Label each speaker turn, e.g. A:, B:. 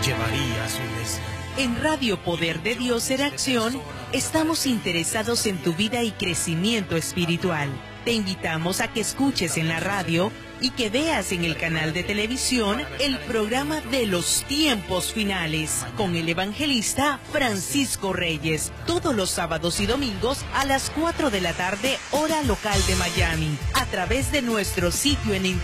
A: llevaría a su iglesia.
B: En Radio Poder de Dios en Acción, estamos interesados en tu vida y crecimiento espiritual. Te invitamos a que escuches en la radio y que veas en el canal de televisión el programa de los tiempos finales con el evangelista Francisco Reyes, todos los sábados y domingos a las 4 de la tarde, hora local de Miami, a través de nuestro sitio en internet